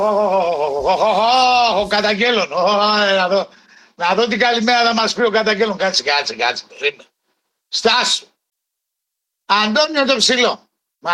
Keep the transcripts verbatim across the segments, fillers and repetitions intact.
Ο Καταγγέλων. Να δω, να δω τι καλημέρα θα μας πει ο Καταγγέλων. Κάτσε, κάτσε, κάτσε. Στάσου. Αντώνιο το Ψηλό. Μα,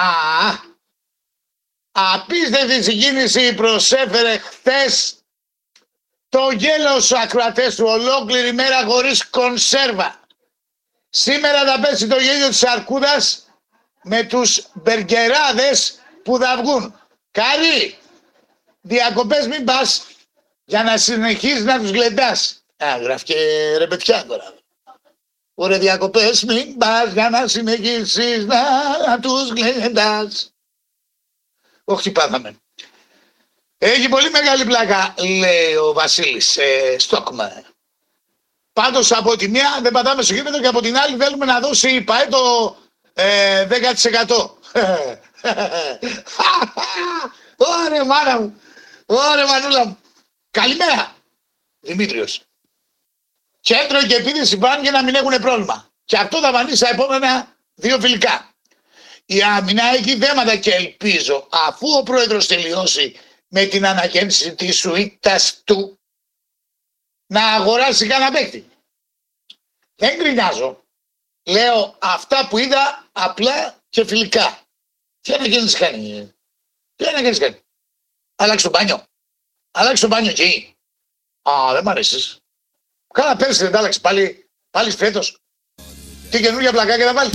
απίστευτη συγκίνηση προσέφερε χθες το γέλος στους ακροατές του, ολόκληρη μέρα χωρίς κονσέρβα. Σήμερα θα πέσει το γέλιο της Αρκούδας με τους μπεργκεράδες που θα βγουν. Κάρι, διακοπές μην πας για να συνεχίσεις να τους γλεντάς. Α, γράφει και ρεπετιά τώρα. Ωραία, διακοπές μην πας για να συνεχίσεις να, να τους γλεντάς. Όχι, πάθαμε. Έχει πολύ μεγάλη πλάκα, λέει ο Βασίλης ε, Στόκμα. Πάντως από τη μία δεν πατάμε στο γήπεδο και από την άλλη θέλουμε να δώσει η ΠΑΕ το ε, δέκα τοις εκατό. Ωραία μάνα μου, ωραία μανούλα μου. Καλημέρα, Δημήτριος. Κέντρο και επίδεση πάνε για να μην έχουν πρόβλημα. Και αυτό θα φανεί στα επόμενα δύο φιλικά. Η άμυνα έχει θέματα και ελπίζω, αφού ο πρόεδρος τελειώσει με την ανακαίνιση της σουίτας του, να αγοράσει κανένα παίκτη. Δεν γκρινιάζω. Λέω αυτά που είδα απλά και φιλικά. Τι ανακαίνιση κάνει. Τι ανακαίνιση κάνει. Άλλαξε το μπάνιο. Άλλαξε το μπάνιο εκεί. Α, δεν μ' αρέσεις. Κάνα πέρσι δεν τα άλλαξε πάλι, πάλι φέτος. Τι καινούργια πλακάκια θα βάλει.